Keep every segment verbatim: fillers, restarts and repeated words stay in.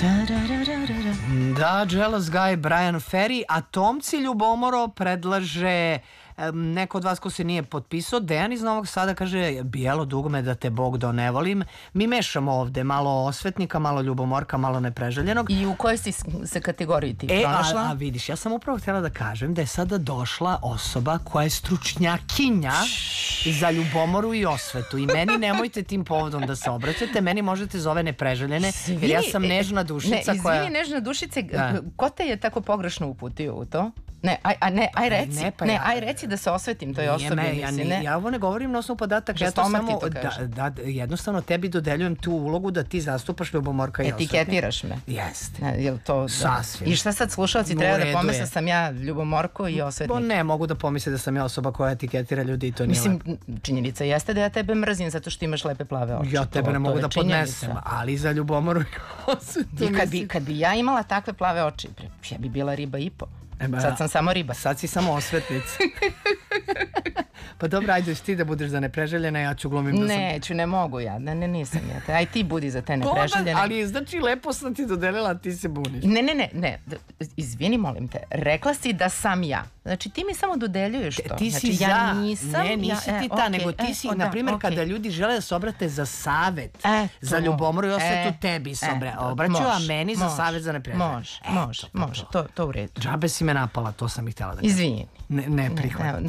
Da, Jealous Guy, Brian Ferry, a Tomci Ljubomoro predlaže neko od vas ko se nije potpisao. Dejan iz Novog Sada kaže bijelo dugme da te Bog do ne volim. Mi mešamo ovde malo osvetnika, malo ljubomorka, malo nepreželjenog. I u kojoj si se kategoriji ti e, pronašla? A, a vidiš, ja sam upravo htjela da kažem da je sada došla osoba koja je stručnjakinja za ljubomoru i osvetu i meni nemojte tim povodom da se obraćate, meni možete zove nepreželjene jer ja sam nežna dušica. Ne, izvini, koja... nežna dušice, da. Ko te je tako pogrešno uputio u to? Ne, aj, a ne, aj reci, ne, pa ne ja, aj reci da se osvetim toj osobi. Ne, ja, ne, ja ovo ne govorim na osnovu podataka, ja to samo, to da, da, jednostavno tebi dodeljujem tu ulogu da ti zastupaš ljubomorka i osvetnika. Etiketiraš me. Jeste. Ne, jel to, sasvim. I šta sad slušalci treba da pomisle da sam ja ljubomorko i osvetnik? Bo ne, mogu da pomisle da sam ja osoba koja etiketira ljudi i to nije Mislim, lepo. činjenica jeste da ja tebe mrzim zato što imaš lepe plave oči. Ja tebe to, ne mogu da podnesem, činjenica. ali za ljubomoru i osvetu. I kad bi, kad bi ja imala takve plave oči, ja bi bila riba i po. E ba, sad sam samo riba. Sad si samo osvetnica. Pa dobro, ajde ti da budeš za nepreželjena, ja ću glumim da sam... Neću, ne mogu ja, ne, ne, nisam ja. Aj ti budi za te nepreželjene. Ali znači lepo sam ti dodelila, a ti se buniš. Ne, ne, ne, ne, izvini molim te, rekla si da sam ja. Znači ti mi samo dodeljuješ to. Ti si znači, za, ja nisam, ne, nisi ja, ti e, ta, okay, nego ti e, si, o, na primjer, da, kada okay. ljudi žele da se obrate za savet, e, za ljubomoru i osvetu, e, tebi se e, obraćaju, a meni mož, za savet za nepreželjene. Može, može, može, to, to u redu. Džabe si me napala, to sam i htjela da kažem. Izvini. Ne, ne prihvatam.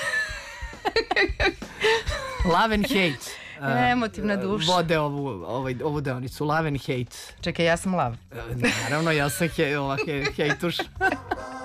Love and hate. Uh, Emotivna duša. Vode ovu, ovaj, ovu deonicu. Love and hate. Čekaj, ja sam lav. Naravno, ja sam he, ova he, hejtuš.